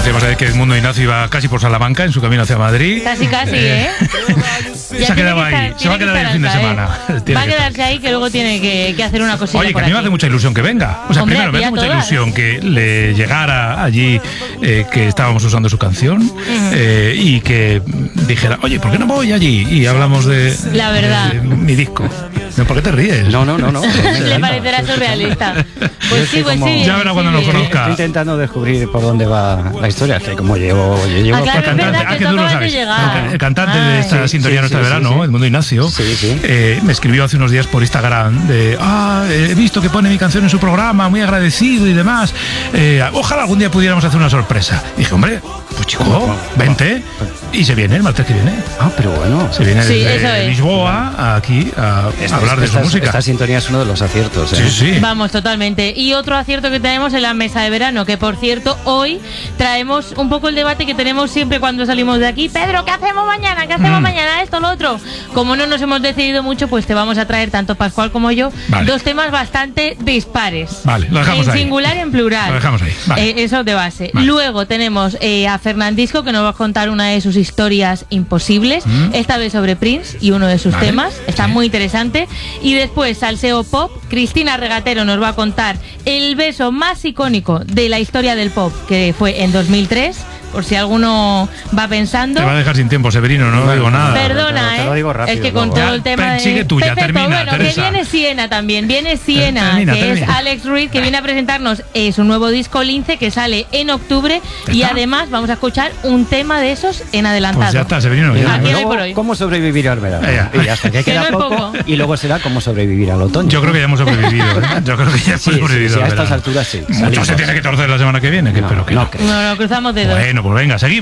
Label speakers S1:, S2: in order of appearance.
S1: Decíamos ayer que Edmundo Ignacio iba casi por Salamanca en su camino hacia Madrid.
S2: Casi, ¿eh?
S1: Se ha quedado ahí. Se va a quedar ahí el fin de semana.
S2: Va a quedarse ahí, que luego tiene que hacer una cosilla.
S1: Oye, que a mí me hace mucha ilusión que venga. O sea,
S2: hombre,
S1: primero me hace mucha ilusión que le llegara allí que estábamos usando su canción y que dijera, oye, ¿por qué no voy allí? Y hablamos de,
S2: la verdad,
S1: de mi disco. ¿Por qué te ríes?
S3: No.
S2: Le parecerá surrealista. Pues sí, pues sí.
S1: Ya verá cuando nos conozca.
S3: Estoy intentando descubrir por dónde va la historia, que como llevo
S2: claro,
S1: el cantante,
S2: que
S1: tú lo sabes. El cantante de esta sintonía nuestra de verano, Edmundo Ignacio, me escribió hace unos días por Instagram de he visto que pone mi canción en su programa, muy agradecido y demás. Ojalá algún día pudiéramos hacer una sorpresa. Y dije, hombre, pues chico, vente. Y se viene el martes que viene.
S3: Pero bueno.
S1: Se viene de Lisboa aquí a hablar de su música.
S3: Esta sintonía es uno de los aciertos.
S1: Sí.
S2: Vamos, totalmente. Y otro acierto que tenemos en la mesa de verano, que por cierto, hoy traemos un poco el debate que tenemos siempre cuando salimos de aquí. Pedro, ¿qué hacemos mañana? ¿Qué hacemos mañana? Esto, lo otro. Como no nos hemos decidido mucho, pues te vamos a traer, tanto Pascual como yo, dos temas bastante dispares.
S1: Vale, lo dejamos ahí.
S2: En singular y en plural.
S1: Lo dejamos ahí. Vale.
S2: Eso de base.
S1: Vale.
S2: Luego tenemos a Fernandisco, que nos va a contar una de sus historias imposibles, esta vez sobre Prince y uno de sus temas. Está muy interesante. Y después, Salseo Pop, Cristina Regatero nos va a contar el beso más icónico de la historia del pop, que fue en 2003. Por si alguno va pensando.
S1: Te va a dejar sin tiempo, Severino, no digo nada.
S2: Perdona,
S3: te lo digo rápido,
S2: es que con todo el tema
S1: sigue tuya,
S2: perfecto,
S1: termina,
S2: bueno,
S1: Teresa.
S2: que viene Siena también. Viene Siena,
S1: termina.
S2: es Alex Ruiz, que viene a presentarnos su nuevo disco Lince, que sale en octubre. Y además vamos a escuchar un tema de esos en adelantado.
S1: Pues ya está, Severino.
S2: Aquí hay por hoy.
S3: ¿Cómo sobrevivir al verano? Y hasta que queda poco. Y luego será cómo sobrevivir al otoño.
S1: Yo creo que ya hemos sobrevivido. Yo creo que ya hemos sobrevivido.
S3: Sí, a estas alturas sí.
S1: Mucho se tiene que torcer la semana que viene, que espero que no.
S2: No, cruzamos dedos.
S1: Bueno, pues venga, seguimos.